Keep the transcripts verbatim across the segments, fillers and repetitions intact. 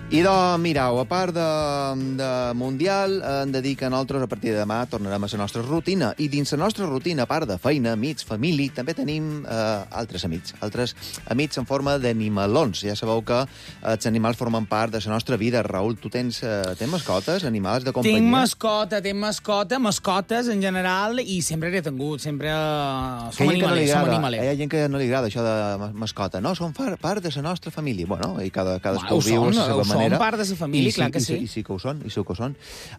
I doncs, mireu, a part de, de Mundial, hem de dir que nosaltres a partir de demà tornarem a la nostra rutina. I dins la nostra rutina, a part de feina, amics, família, també tenim eh, altres amics. Altres amics en forma d'animalons. Ja sabeu que els animals formen part de la nostra vida. Raül, tu tens, eh, tens mascotes, animals de companyia? Tinc mascota, tinc mascota, mascotes en general, i sempre n'he tingut, sempre uh, som animalers, no som animalers. Hi ha gent que no li agrada això de mascota. No, són part de la nostra família. Bueno, i cada, cadascú Uau, viu a la seva manera. Són part de la família, clar que sí. I sí que ho són, i sí que ho són.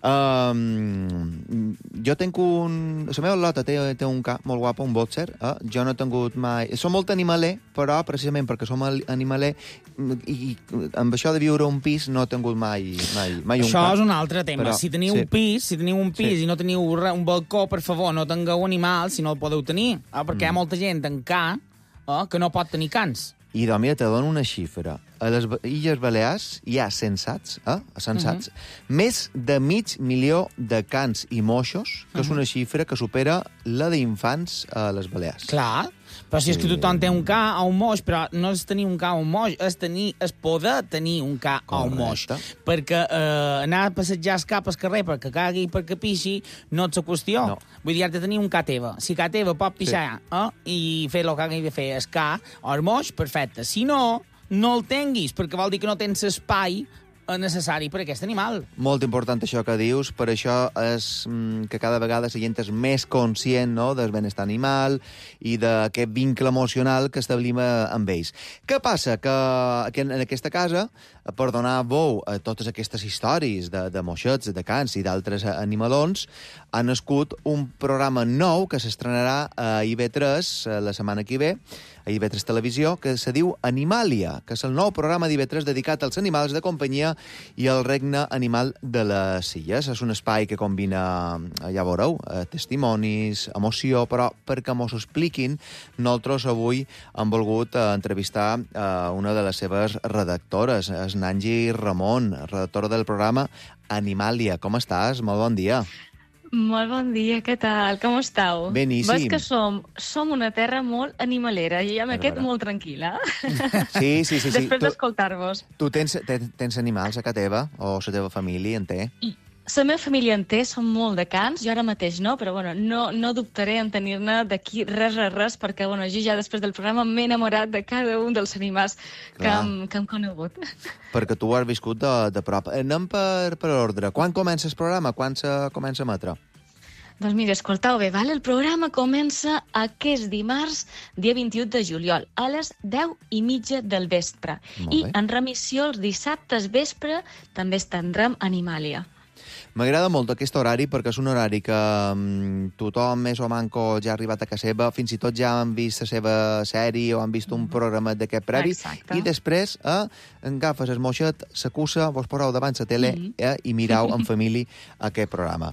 Um, jo tenc un... La meva lota té, té un ca molt guapo, un boxer. Eh? Jo no he tingut mai... Som molt animaler, però precisament perquè som animaler i, i amb això de viure un pis no he tingut mai, mai, mai un això ca. És un altre tema. Però, si teniu sí. un pis, si teniu un pis sí. i no teniu un balcó, per favor, no tingueu animals si no el podeu tenir. Eh? Perquè mm. hi ha molta gent en ca eh, que no pot tenir cans. I, doncs, mira, te dono una xifra. A les Illes Balears hi ha sensats, eh? sensats, uh -huh. més de mig milió de cans i moixos, que uh -huh. és una xifra que supera la d'infants a les Balears. Clar, però si és que tothom té un ca o un moix, però no és tenir un ca o un moix, és, tenir, és poder tenir un ca Correcte. o un moix. Perquè eh, anar a passejar el cap al carrer perquè cagui i perquè pixi no és la qüestió. No. Vull dir, has de tenir un ca teva. Si ca teva pot pixar sí. eh, i fer el que hagi de fer el ca o el moix, perfecte. Si no, no el tinguis, perquè vol dir que no tens espai necessari per a aquest animal. Molt important això que dius, per això és mm, que cada vegada la gent és més conscient, no?, del benestar animal i d'aquest vincle emocional que establim amb ells. Què passa? Que, que en aquesta casa, per donar veu a totes aquestes històries de, de moixets, de cans i d'altres animalons, ha nascut un programa nou que s'estrenarà a I V tres la setmana que ve, a I V tres Televisió, que se diu Animàlia, que és el nou programa d'I V tres dedicat als animals de companyia i al regne animal de les illes. És un espai que combina, ja veureu, testimonis, emoció, però perquè mos ho expliquin, nosaltres avui hem volgut entrevistar una de les seves redactores, és Nangi Ramon, redactora del programa Animàlia. Com estàs? Molt bon dia. Molt bon dia, què tal? Com estàu? Beníssim. Veus que som, som una terra molt animalera i ja me quedo molt tranquil·la. Sí, sí, sí. sí. Després d'escoltar-vos. Tu tens, tens, tens animals a casa teva? O la teva família en té? I la meva família en té, són molt de cans, jo ara mateix no, però bueno, no, no dubtaré en tenir-ne d'aquí res, res, res, perquè bueno, jo ja després del programa m'he enamorat de cada un dels animals que hem, que hem conegut. Perquè tu ho has viscut de, de prop. Anem per, per ordre. Quan comença el programa? Quan se comença a emetre? Doncs mira, escoltau bé, val? El programa comença aquest dimarts, dia vint-i-u de juliol, a les deu i mitja del vespre. I en remissió els dissabtes vespre també estendrem Animàlia. M'agrada molt aquest horari perquè és un horari que um, tothom més o manco ja ha arribat a casa seva, fins i tot ja han vist la seva sèrie o han vist un programa d'aquest previ. Exacte. I després eh, agafes el moixet, la cussa, vos poseu davant la tele mm -hmm. eh, i mirau en família aquest programa.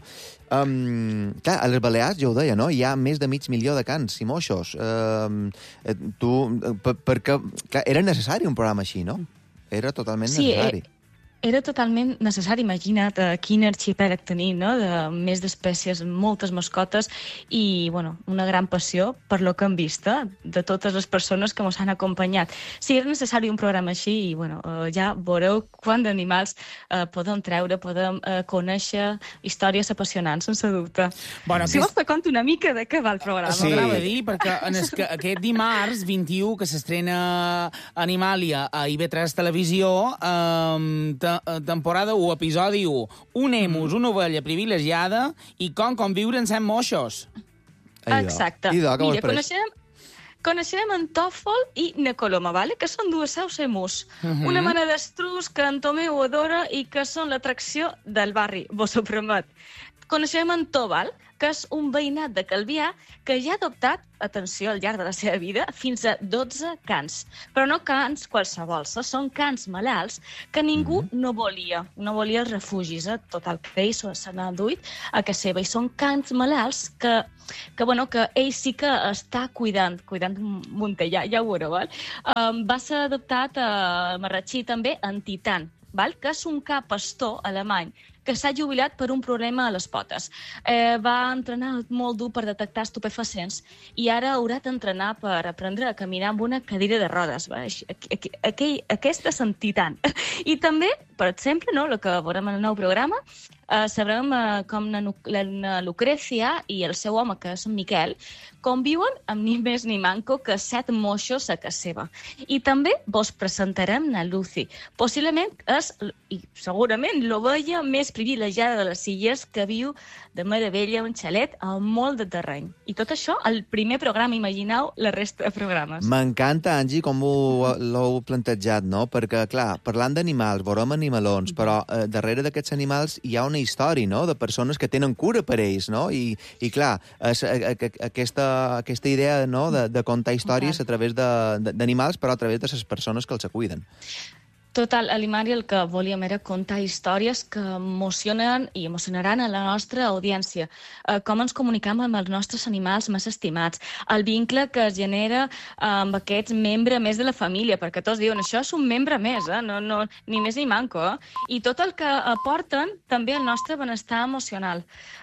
Um, clar, a les Balears, ja ho deia, no? Hi ha més de mig milió de cans i moixos. Um, tu, per, perquè clar, era necessari un programa així, no? Era totalment sí, necessari. Eh... Era totalment necessari, imagina't uh, quin arxipèlag tenim, no?, de més d'espècies, moltes mascotes i, bueno, una gran passió per lo que hem vist, eh? de totes les persones que ens han acompanyat. Sí, era necessari un programa així i, bueno, uh, ja veureu quant d'animals uh, podem treure, podem uh, conèixer històries apassionants, sense dubte. Bueno, si aquest... vols te conto una mica de què va el programa. Sí, m'agrada dir, perquè en es que aquest dimarts vint-i-u, que s'estrena Animàlia a I V tres Televisió, eh, temporada u, episodi u. Un emus, una ovella privilegiada i com conviure en cent moixos. Exacte. Mira, coneixem, coneixem en Tòfol i Necoloma, vale? Que són dues aus emus. Uh -huh. Una mena d'estrus que en Tomeu adora i que són l'atracció del barri, vos ho promet. Coneixem en Tòbal, que és un veïnat de Calvià que ja ha adoptat, atenció, al llarg de la seva vida, fins a dotze cans. Però no cans qualsevol, són cans malalts que ningú mm -hmm. no volia. No volia els refugis, eh? Tot el que ells se n'ha duit a casa seva. I són cans malalts que, que, bueno, que ell sí que està cuidant, cuidant un munter, ja, ja ho veureu, val? Um, va ser adoptat a Marratxí també en Titan, val? Que és un ca pastor alemany que s'ha jubilat per un problema a les potes. Eh, va entrenar molt dur per detectar estupefacients i ara haurà d'entrenar per aprendre a caminar amb una cadira de rodes. Va? Aqu aquell, aquesta sentir tant. I també, per exemple, no, el que veurem en el nou programa, eh, sabrem eh, com la, la Lucrecia i el seu home, que és en Miquel, conviuen amb ni més ni manco que set moixos a casa seva. I també vos presentarem na Lucy. Possiblement és, i segurament, l'ovella més privilegiada de les Illes que viu de meravella un xalet amb molt de terreny. I tot això, el primer programa, imagineu la resta de programes. M'encanta, Angie, com l'heu plantejat, no? Perquè, clar, parlant d'animals, veurem animalons, però eh, darrere d'aquests animals hi ha una història, no?, de persones que tenen cura per ells, no? I, i clar, és, a, a, aquesta, aquesta idea, no?, de, de contar històries a través d'animals, però a través de les persones que els cuiden. Total, a l'Imari el que volíem era contar històries que emocionen i emocionaran a la nostra audiència. Eh, com ens comunicam amb els nostres animals més estimats, el vincle que es genera amb aquests membres més de la família, perquè tots diuen, això és un membre més, eh? no, no, ni més ni manco. Eh? I tot el que aporten també al nostre benestar emocional.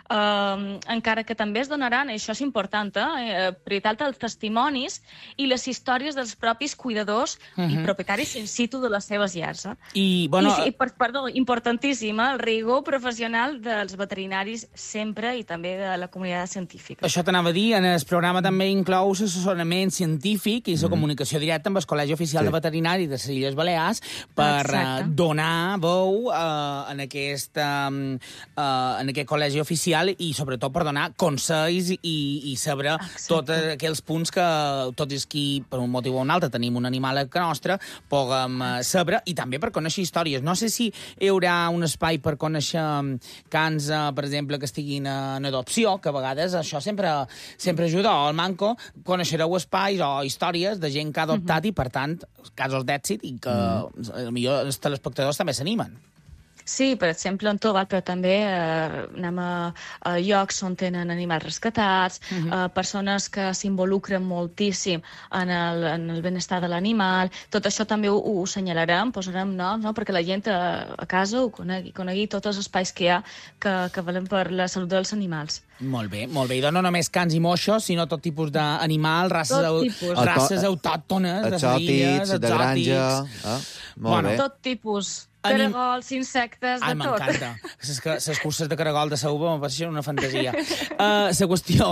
Uh, encara que també es donaran, i això és important, eh, prioritat als testimonis i les històries dels propis cuidadors uh-huh. i propietaris in situ de les seves llars. Eh? I, bueno... I, i per, perdó, importantíssim, el rigor professional dels veterinaris sempre i també de la comunitat científica. Això t'anava a dir, en el programa també inclou l'assessorament científic i la mm. comunicació directa amb el Col·legi Oficial sí. de Veterinari de les Illes Balears per uh, donar veu uh, en, aquest, um, uh, en aquest col·legi oficial i sobretot per donar consells i, i saber tots aquells punts que tots els qui, per un motiu o un altre, tenim un animal a casa nostra, puguem uh, saber i també per conèixer històries. No sé si hi haurà un espai per conèixer cans, uh, per exemple, que estiguin en adopció, que a vegades això sempre, sempre ajuda. O al manco coneixereu espais o històries de gent que ha adoptat uh-huh. i, per tant, casos d'èxit i que uh-huh. potser els telespectadors també s'animen. Sí, per exemple, en Tobat, però també eh, anem a, a llocs on tenen animals rescatats, uh-huh. eh, persones que s'involucren moltíssim en el, en el benestar de l'animal. Tot això també ho, ho senyalarem, posarem noms, no? Perquè la gent a, a casa ho conegui, conegui tots els espais que hi ha que, que valen per la salut dels animals. Molt bé, molt bé. I no només cans i moixos, sinó tot tipus d'animals, races, au, races autòctones, de les illes, de granja... Ah, molt bueno, bé. Tot tipus... Caragols, insectes, de Ai, tot. Ai, m'encanta. Les curses de caragol de Sauva m'ho passeixen una fantasia. La uh, qüestió,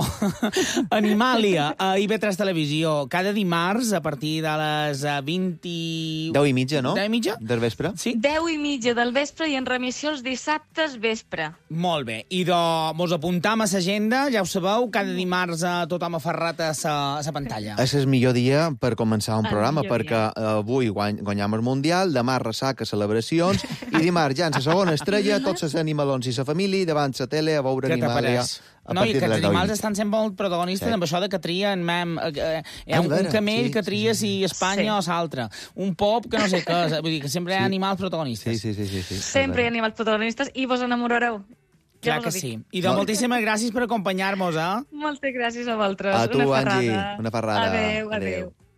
Animàlia, a I V tres Televisió, cada dimarts a partir de les vint... Deu i mitja, no? Deu i mitja? Del vespre? Sí. Deu i mitja del vespre i en remissió els dissabtes vespre. Molt bé. I de... mos apuntam a l'agenda, ja ho sabeu, cada dimarts a tothom aferrat a la pantalla. És el millor dia per començar un el programa, perquè dia. avui guany, guanyam el Mundial, demà ressaca, celebració, i dimarts ja en la segona estrella, tots els animalons i la família, davant la tele, a veure Animàlia a no, partir de les deu i mitja. No, i que els animals estan sent molt protagonistes sí. amb això de que trien, mem, eh, hi ha un, un camell sí, que tria si Espanya sí. o l'altre, un pop que no sé què, vull dir que sempre hi ha sí. animals protagonistes. Sí, sí, sí, sí, sí. Sempre hi ha animals protagonistes i vos enamorareu. Clar ja que sí. I doncs moltíssimes gràcies per acompanyar-nos, eh? Moltes gràcies a vosaltres. A tu, una Angie. Una ferrada. Adéu, adéu. adéu.